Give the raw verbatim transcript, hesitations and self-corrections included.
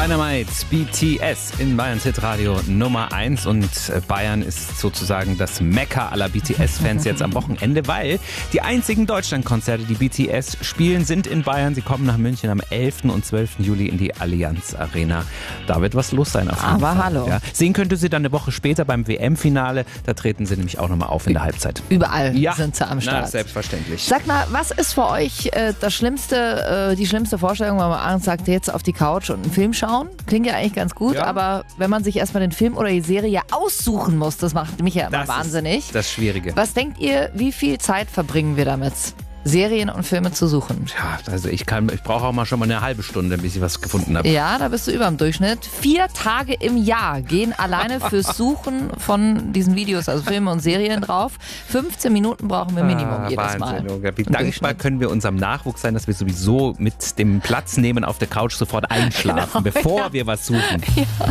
Dynamite, B T S in Bayerns Hitradio Nummer eins und Bayern ist sozusagen das Mekka aller B T S-Fans jetzt am Wochenende, weil die einzigen Deutschlandkonzerte, die B T S spielen, sind in Bayern. Sie kommen nach München am elften und zwölften Juli in die Allianz Arena. Da wird was los sein auf jeden Aber Fall. hallo. Ja. Sehen könnt ihr sie dann eine Woche später beim W M-Finale. Da treten sie nämlich auch nochmal auf in der Halbzeit. Überall Ja, sind sie am Start. Na, selbstverständlich. Sag mal, was ist für euch äh, das schlimmste, äh, die schlimmste Vorstellung, wenn man abends sagt, jetzt auf die Couch und einen Film schauen? Klingt ja eigentlich ganz gut, Ja. aber wenn man sich erstmal den Film oder die Serie aussuchen muss, das macht mich ja immer Das wahnsinnig. ist das Schwierige. Was denkt ihr, wie viel Zeit verbringen wir damit, Serien und Filme zu suchen? Ja, also ich kann, ich brauche auch mal schon mal eine halbe Stunde, bis ich was gefunden habe. Ja, da bist du über dem Durchschnitt. Vier Tage im Jahr gehen alleine fürs Suchen von diesen Videos, also Filme und Serien drauf. fünfzehn Minuten brauchen wir Minimum Ah, jedes Wahnsinn, Mal. Olga. Wie Im dankbar Durchschnitt. können wir unserem Nachwuchs sein, dass wir sowieso mit dem Platz nehmen auf der Couch sofort einschlafen, Genau, bevor ja. wir was suchen.